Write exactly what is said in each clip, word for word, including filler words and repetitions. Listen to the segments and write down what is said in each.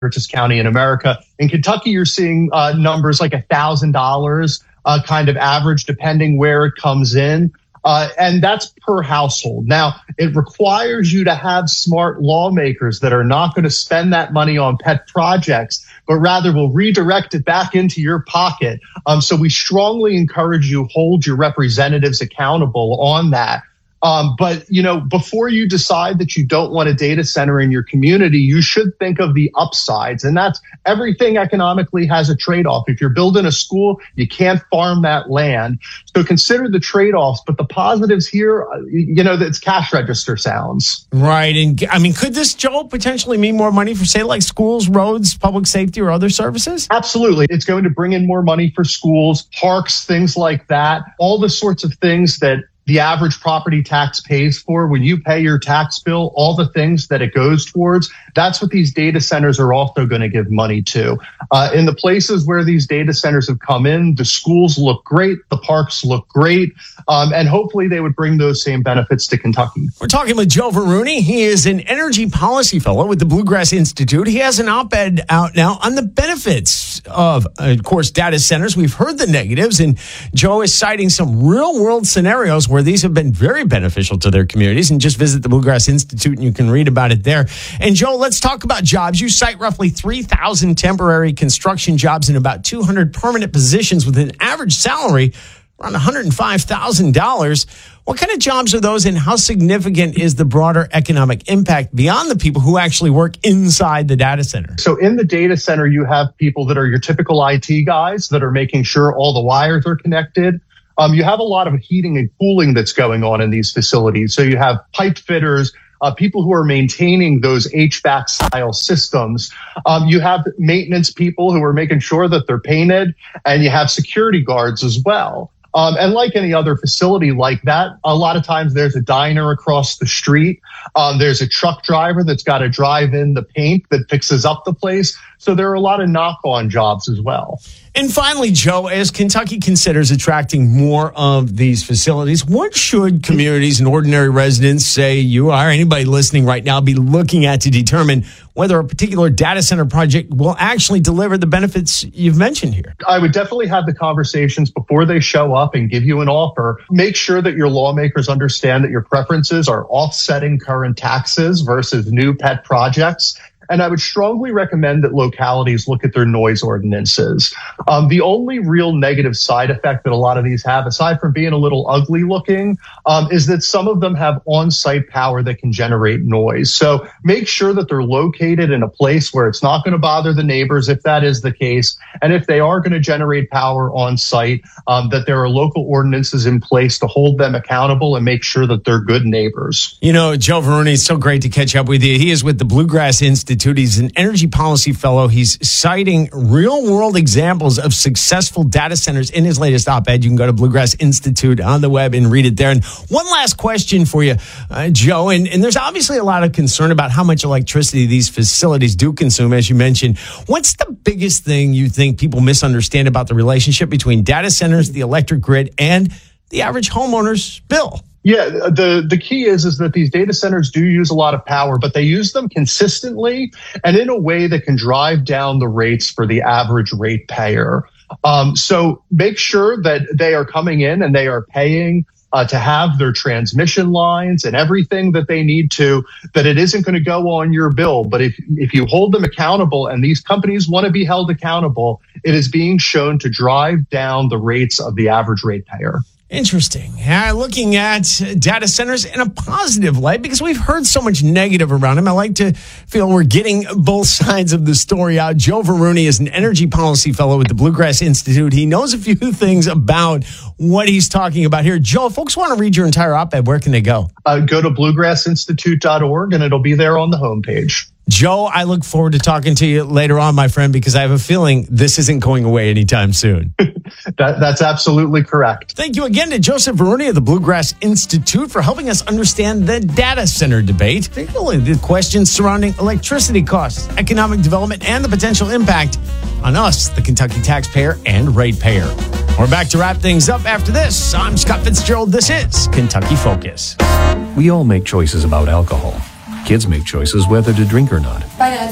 richest county in America. In Kentucky, you're seeing uh, numbers like one thousand dollars uh, kind of average, depending where it comes in. Uh, and that's per household. Now, it requires you to have smart lawmakers that are not going to spend that money on pet projects, but rather will redirect it back into your pocket. Um, so we strongly encourage you hold your representatives accountable on that. Um, but, you know, before you decide that you don't want a data center in your community, you should think of the upsides. And that's everything economically has a trade-off. If you're building a school, you can't farm that land. So consider the trade-offs. But the positives here, you know, it's cash register sounds. Right. And I mean, could this, Joe, potentially mean more money for, say, like schools, roads, public safety, or other services? Absolutely. It's going to bring in more money for schools, parks, things like that, all the sorts of things that the average property tax pays for. When you pay your tax bill, all the things that it goes towards, that's what these data centers are also going to give money to. Uh, in the places where these data centers have come in, the schools look great, the parks look great, um, and hopefully they would bring those same benefits to Kentucky. We're talking with Joe Varuni. He is an energy policy fellow with the Bluegrass Institute. He has an op-ed out now on the benefits of, of course, data centers. We've heard the negatives, and Joe is citing some real-world scenarios where these have been very beneficial to their communities. And just visit the Bluegrass Institute and you can read about it there. And Joe, let's talk about jobs. You cite roughly three thousand temporary construction jobs and about two hundred permanent positions with an average salary around one hundred five thousand dollars. What kind of jobs are those, and how significant is the broader economic impact beyond the people who actually work inside the data center? So in the data center, you have people that are your typical I T guys that are making sure all the wires are connected. Um, you have a lot of heating and cooling that's going on in these facilities. So you have pipe fitters, uh, people who are maintaining those H V A C style systems. Um, you have maintenance people who are making sure that they're painted, and you have security guards as well. Um, and like any other facility like that, a lot of times there's a diner across the street. Um, there's a truck driver that's got to drive in the paint that fixes up the place. So there are a lot of knock-on jobs as well. And finally, Joe, as Kentucky considers attracting more of these facilities, what should communities and ordinary residents, say you are, anybody listening right now, be looking at to determine whether a particular data center project will actually deliver the benefits you've mentioned here? I would definitely have the conversations before they show up and give you an offer. Make sure that your lawmakers understand that your preferences are offsetting current taxes versus new pet projects. And I would strongly recommend that localities look at their noise ordinances. Um, the only real negative side effect that a lot of these have, aside from being a little ugly looking, um, is that some of them have on-site power that can generate noise. So make sure that they're located in a place where it's not going to bother the neighbors, if that is the case. And if they are going to generate power on site, um, that there are local ordinances in place to hold them accountable and make sure that they're good neighbors. You know, Joe Varuni, it's so great to catch up with you. He is with the Bluegrass Institute. He's an energy policy fellow. He's citing real-world examples of successful data centers in his latest op-ed. You can go to Bluegrass Institute on the web and read it there. And one last question for you, uh, Joe. And, and there's obviously a lot of concern about how much electricity these facilities do consume, as you mentioned. What's the biggest thing you think people misunderstand about the relationship between data centers, the electric grid, and the average homeowner's bill? Yeah, the, the key is, is that these data centers do use a lot of power, but they use them consistently and in a way that can drive down the rates for the average rate payer. Um, so make sure that they are coming in and they are paying uh, to have their transmission lines and everything that they need to, that it isn't going to go on your bill. But if, if you hold them accountable, and these companies want to be held accountable, it is being shown to drive down the rates of the average rate payer. Interesting. Uh, looking at data centers in a positive light, because we've heard so much negative around them. I like to feel we're getting both sides of the story out. Joe Varuni is an energy policy fellow with the Bluegrass Institute. He knows a few things about what he's talking about here. Joe, if folks want to read your entire op-ed, where can they go? Uh, go to bluegrass institute dot org, and it'll be there on the homepage. Joe, I look forward to talking to you later on, my friend, because I have a feeling this isn't going away anytime soon. that, that's absolutely correct. Thank you again to Joseph Varuni of the Bluegrass Institute for helping us understand the data center debate, particularly the questions surrounding electricity costs, economic development, and the potential impact on us, the Kentucky taxpayer and ratepayer. We're back to wrap things up after this. I'm Scott Fitzgerald. This is Kentucky Focus. We all make choices about alcohol. Kids make choices whether to drink or not. Bye, Dad.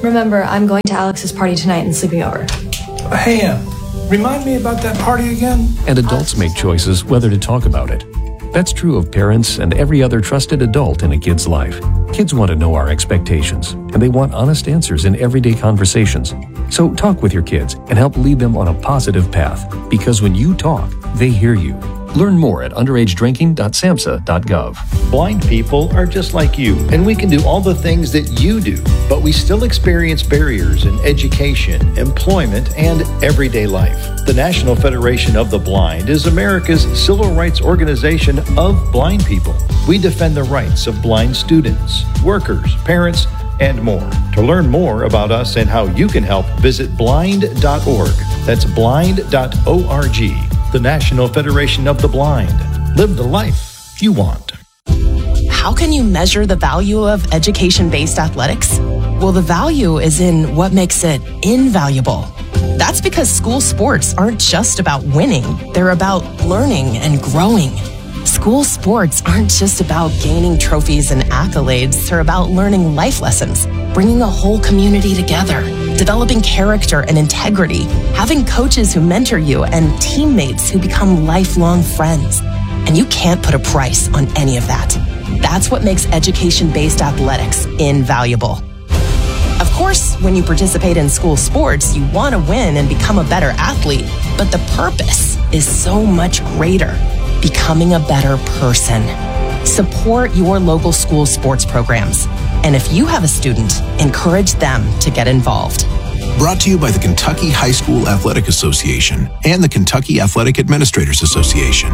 Remember, I'm going to Alex's party tonight and sleeping over. Hey, Em, remind me about that party again? And adults make choices whether to talk about it. That's true of parents and every other trusted adult in a kid's life. Kids want to know our expectations, and they want honest answers in everyday conversations. So talk with your kids and help lead them on a positive path, because when you talk, they hear you. Learn more at underage drinking dot samhsa dot gov. Blind people are just like you, and we can do all the things that you do, but we still experience barriers in education, employment, and everyday life. The National Federation of the Blind is America's civil rights organization of blind people. We defend the rights of blind students, workers, parents, and more. To learn more about us and how you can help, visit blind dot org. That's blind dot org. The National Federation of the Blind. Live the life you want. How can you measure the value of education-based athletics? Well, the value is in what makes it invaluable. That's because school sports aren't just about winning. They're about learning and growing. School sports aren't just about gaining trophies and accolades. They're about learning life lessons, bringing a whole community together, developing character and integrity, having coaches who mentor you, and teammates who become lifelong friends. And you can't put a price on any of that. That's what makes education-based athletics invaluable. Of course, when you participate in school sports, you want to win and become a better athlete, but the purpose is so much greater. Becoming a better person. Support your local school sports programs. And if you have a student, encourage them to get involved. Brought to you by the Kentucky High School Athletic Association and the Kentucky Athletic Administrators Association.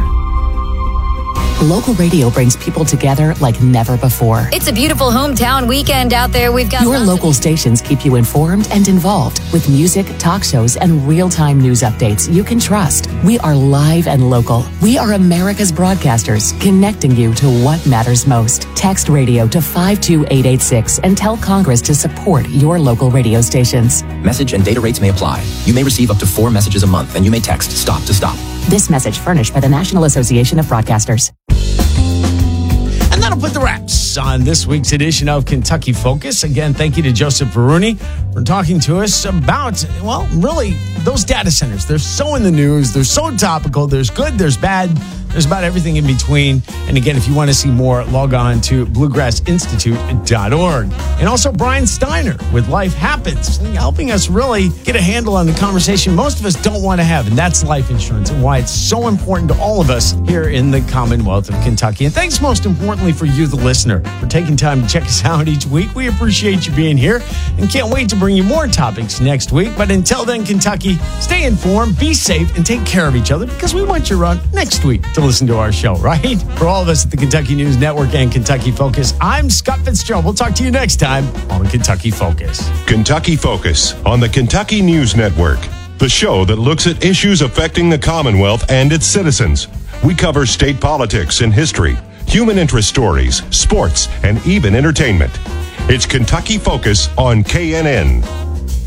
Local radio brings people together like never before. It's a beautiful hometown weekend out there. We've got Your local stations keep you informed and involved with music, talk shows, and real-time news updates you can trust. We are live and local. We are America's broadcasters, connecting you to what matters most. Text radio to five two eight eight six and tell Congress to support your local radio stations. Message and data rates may apply. You may receive up to four messages a month, and you may text STOP to STOP. This message furnished by the National Association of Broadcasters. And that'll put the wraps on this week's edition of Kentucky Focus. Again, thank you to Joseph Baruni for talking to us about, well, really, those data centers. They're so in the news. They're so topical. There's good, there's bad. There's about everything in between. And again, if you want to see more, log on to bluegrass institute dot org. And also Brian Steiner with Life Happens, helping us really get a handle on the conversation most of us don't want to have, and that's life insurance and why it's so important to all of us here in the Commonwealth of Kentucky. And thanks most importantly for you, the listener, for taking time to check us out each week. We appreciate you being here and can't wait to bring you more topics next week. But until then, Kentucky, stay informed, be safe, and take care of each other, because we want you around next week to listen to our show, right? For all of us at the Kentucky News Network and Kentucky Focus, I'm Scott Fitzgerald. We'll talk to you next time on Kentucky Focus. Kentucky Focus on the Kentucky News Network, the show that looks at issues affecting the Commonwealth and its citizens. We cover state politics and history, human interest stories, sports, and even entertainment. It's Kentucky Focus on K N N.